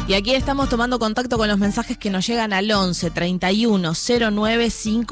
Y aquí estamos tomando contacto con los mensajes que nos llegan al 11 31 09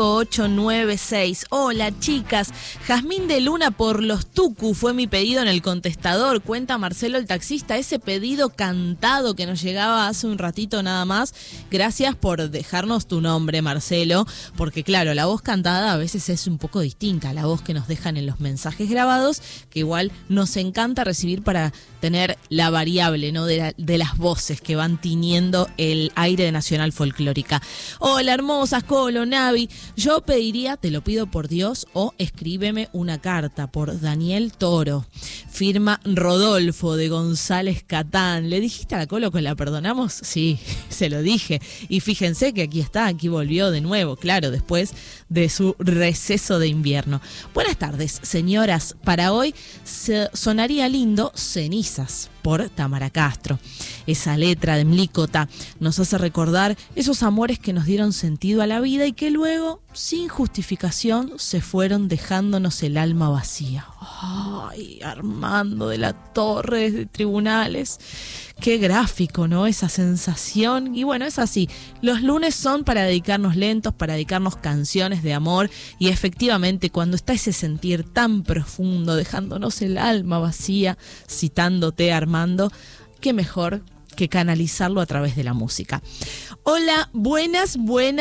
5896. Hola chicas, Jazmín de Luna por los Tucu fue mi pedido en el contestador. Cuenta Marcelo el taxista, ese pedido cantado que nos llegaba hace un ratito nada más. Gracias por dejarnos tu nombre, Marcelo, porque claro, la voz cantada a veces es un poco distinta a la voz que nos dejan en los mensajes grabados, que igual nos encanta recibir para tener la variable, ¿no? de las voces que van tiñendo el aire de Nacional Folclórica. Hola hermosas, Colo, Navi, yo pediría Te lo pido por Dios o Escríbeme una carta por Daniel Toro. Firma Rodolfo de González Catán. ¿Le dijiste a la Colo que la perdonamos? Sí, se lo dije. Y fíjense que aquí volvió de nuevo, claro, después de su receso de invierno. Buenas tardes, señoras. Para hoy sonaría lindo Cenizas por Tamara Castro. Esa letra de Mlícota nos hace recordar esos amores que nos dieron sentido a la vida y que luego, sin justificación, se fueron dejándonos el alma vacía. Ay, Armando de la Torre de Tribunales. Qué gráfico, ¿no? Esa sensación. Y bueno, es así. Los lunes son para dedicarnos lentos, para dedicarnos canciones de amor. Y efectivamente, cuando está ese sentir tan profundo, dejándonos el alma vacía, citándote, Armando, qué mejor que canalizarlo a través de la música. Hola, buenas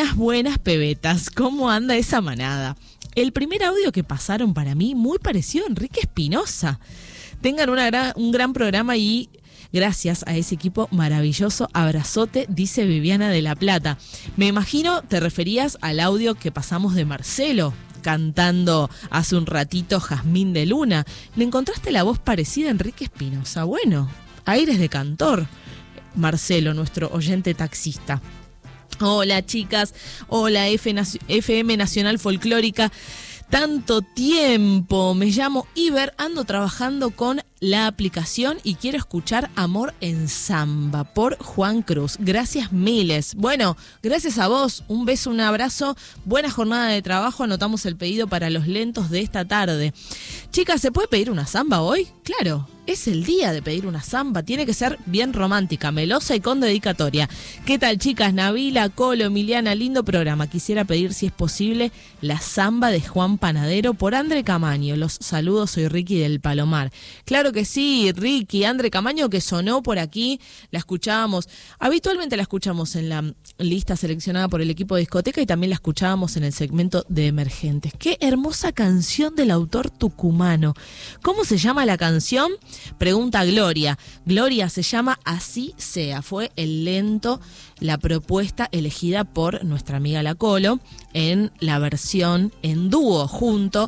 pebetas. ¿Cómo anda esa manada? El primer audio que pasaron para mí, muy parecido a Enrique Espinosa. Tengan un gran programa y gracias a ese equipo maravilloso. Abrazote, dice Viviana de la Plata. Me imagino te referías al audio que pasamos de Marcelo, cantando hace un ratito Jazmín de Luna. ¿Le encontraste la voz parecida a Enrique Espinosa? Bueno, aires de cantor. Marcelo, nuestro oyente taxista. Hola chicas, hola FM Nacional Folclórica. Tanto tiempo, me llamo Iber, ando trabajando con la aplicación y quiero escuchar Amor en Samba por Juan Cruz. Gracias miles. Bueno, gracias a vos, un beso, un abrazo, buena jornada de trabajo, anotamos el pedido para los lentos de esta tarde. Chicas, ¿se puede pedir una samba hoy? Claro, es el día de pedir una samba, tiene que ser bien romántica, melosa y con dedicatoria. ¿Qué tal chicas? Nabila, Colo, Emiliana, lindo programa. Quisiera pedir si es posible la samba de Juan Panadero por André Camaño. Los saludos, soy Ricky del Palomar. Claro que sí, Ricky, André Camaño, que sonó por aquí, la escuchábamos, habitualmente la escuchamos en la lista seleccionada por el equipo de discoteca y también la escuchábamos en el segmento de emergentes. Qué hermosa canción del autor tucumano. ¿Cómo se llama la canción? Pregunta Gloria. Gloria, se llama Así Sea. Fue el lento, la propuesta elegida por nuestra amiga La Colo en la versión en dúo junto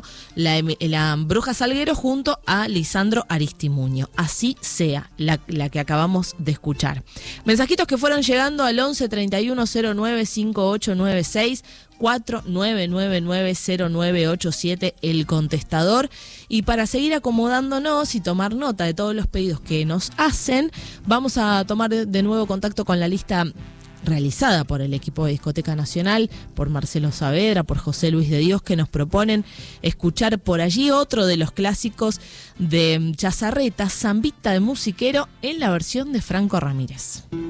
la Bruja Salguero junto a Lisandro Aristimuño. Así Sea, la que acabamos de escuchar. Mensajitos que fueron llegando al 11 31 09 5896 49990987, el contestador. Y para seguir acomodándonos y tomar nota de todos los pedidos que nos hacen, vamos a tomar de nuevo contacto con la lista realizada por el equipo de Discoteca Nacional, por Marcelo Saavedra, por José Luis de Dios, que nos proponen escuchar por allí otro de los clásicos de Chazarreta, Zambita de Musiquero, en la versión de Franco Ramírez.